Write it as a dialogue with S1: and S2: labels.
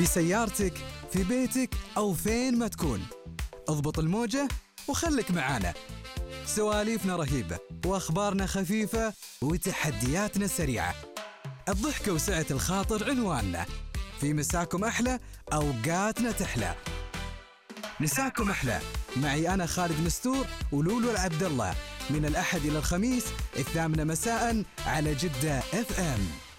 S1: في سيارتك، في بيتك أو فين ما تكون. اضبط الموجة وخلك معانا. سواليفنا رهيبة وأخبارنا خفيفة وتحدياتنا سريعة. الضحكة وسعة الخاطر عنواننا. في مساكم أحلى، أوقاتنا تحلى. مساكم أحلى معي أنا خالد مستور ولولو العبد الله، من الأحد إلى الخميس 8 مساء على جدة FM.